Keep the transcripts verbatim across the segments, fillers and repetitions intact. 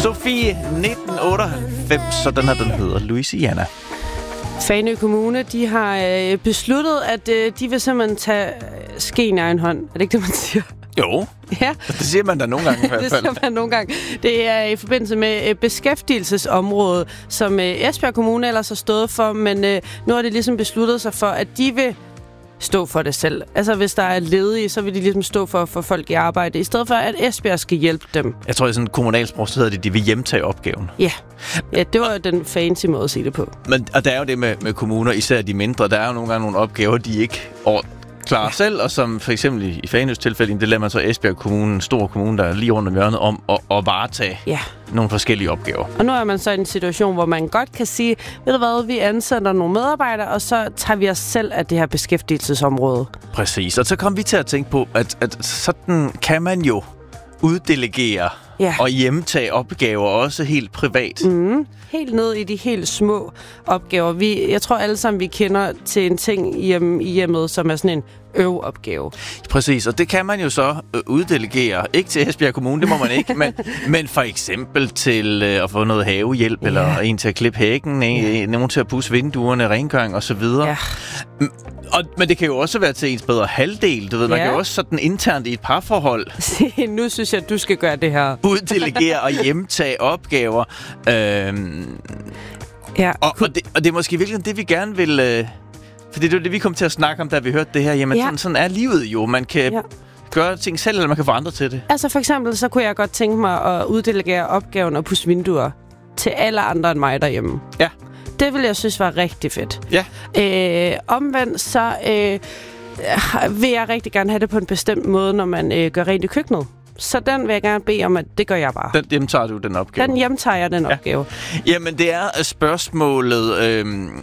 Sofie, nitten otteoghalvfems, så den her, den hedder Louisiana. Fanø Kommune, de har øh, besluttet, at øh, de vil simpelthen tage skeen i egen hånd. Er det ikke det, man siger? Jo, ja. Det siger man da nogle gange i hvert fald. Det siger man nogle gange. Det er i forbindelse med øh, beskæftigelsesområdet, som øh, Esbjerg Kommune ellers har stået for, men øh, nu har de ligesom besluttet sig for, at de vil stå for det selv. Altså, hvis der er ledige, så vil de ligesom stå for at få folk i arbejde, i stedet for, at Esbjerg skal hjælpe dem. Jeg tror, i sådan en kommunalsprog, så hedder det, de vil hjemtage opgaven. Ja, ja det var den fancy måde at sige det på. Men, og der er jo det med, med kommuner, især de mindre, der er jo nogle gange nogle opgaver, de ikke klarer ja. selv, og som for eksempel i, i Fanøs tilfælde, det lader man så Esbjerg Kommune, en stor kommune, der er lige rundt om hjørnet, om at, at varetage ja. nogle forskellige opgaver. Og nu er man så i en situation, hvor man godt kan sige, ved du hvad, vi ansætter nogle medarbejdere, og så tager vi os selv af det her beskæftigelsesområde. Præcis, og så kom vi til at tænke på, at, at sådan kan man jo uddelegere ja. og hjemtage opgaver, også helt privat. Mm. Helt ned i de helt små opgaver. Vi, jeg tror alle sammen, vi kender til en ting hjemme, i hjemmet, som er sådan en øveopgave. Præcis, og det kan man jo så øh, uddelegere. Ikke til Esbjerg Kommune, det må man ikke, men, men for eksempel til øh, at få noget havehjælp, ja. eller en til at klippe hækken, ja. nogen til at pudse vinduerne, rengøring osv. Ja. Og, men det kan jo også være til ens bedre halvdel. Du ved, man ja. kan jo også sådan internt i et parforhold. Nu synes jeg, at du skal gøre det her. Uddelegere og hjemtage opgaver. Øhm, ja. og, og, det, og det er måske virkelig det, vi gerne vil... Øh, for det er jo det, vi kom til at snakke om, da vi hørte det her. Jamen, ja. sådan, sådan er livet jo. Man kan ja. gøre ting selv, eller man kan få andre til det. Altså for eksempel, så kunne jeg godt tænke mig at uddelegere opgaven og pusse vinduer til alle andre end mig derhjemme. Ja. Det ville jeg synes var rigtig fedt. Ja. Øh, omvendt så øh, vil jeg rigtig gerne have det på en bestemt måde, når man øh, gør rent i køkkenet. Så den vil jeg gerne bede om, at det gør jeg bare. Den hjemtager du den opgave? Den hjemtager jeg den ja. opgave. Jamen, det er spørgsmålet... Øh,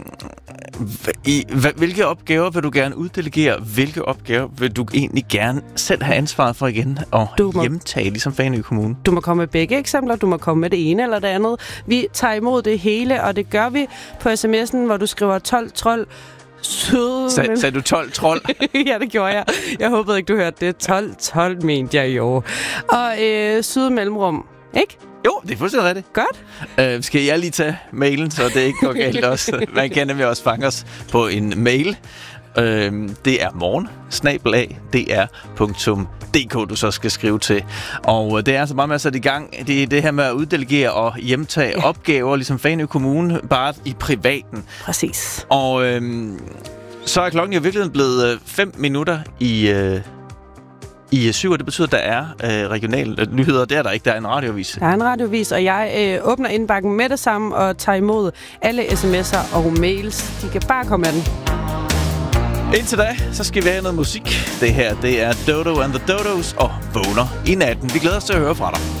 i, hvilke opgaver vil du gerne uddelegere? Hvilke opgaver vil du egentlig gerne selv have ansvaret for igen og må, hjemtage, ligesom Fanø Kommune? Du må komme med begge eksempler. Du må komme med det ene eller det andet. Vi tager imod det hele, og det gør vi på sms'en, hvor du skriver tolv trold. Søde... Sag, sagde du tolv trold? Ja, det gjorde jeg. Jeg håbede ikke, du hørte det. tolv tolv mente jeg jo. Og øh, Søde Mellemrum, ikke? Jo, det er fuldstændig rigtigt. Godt. Øh, skal jeg lige tage mailen, så det ikke går galt også? Man kan nemlig også fange os på en mail. Øh, det er morgen snabel-a d r punktum d k, du så skal skrive til. Og det er altså meget med at sætte i gang. Det er det her med at uddelegere og hjemtage ja. opgaver, ligesom Fanø Kommune, bare i privaten. Præcis. Og øh, så er klokken jo virkelig blevet fem minutter i... Øh, I syv, og det betyder, at der er øh, regionale øh, nyheder. Det er der ikke. Der er en radioavis. Der er en radioavis, og jeg øh, åbner indbakken med det samme og tager imod alle sms'er og mails. De kan bare komme med den. Indtil da, så skal vi have noget musik. Det her, det er Dodo and the Dodos og Vågner i natten. Vi glæder os til at høre fra dig.